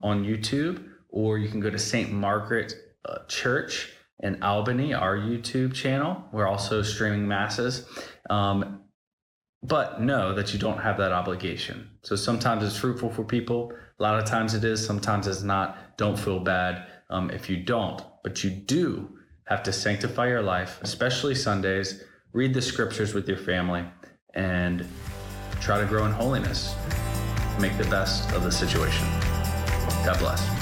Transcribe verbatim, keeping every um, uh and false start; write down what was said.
on YouTube, or you can go to Saint Margaret uh, Church in Albany, our YouTube channel. We're also streaming masses. Um, but know that you don't have that obligation. So sometimes it's fruitful for people. A lot of times it is, sometimes it's not. Don't feel bad um, if you don't, but you do have to sanctify your life, especially Sundays. Read the scriptures with your family and try to grow in holiness. Make the best of the situation. God bless.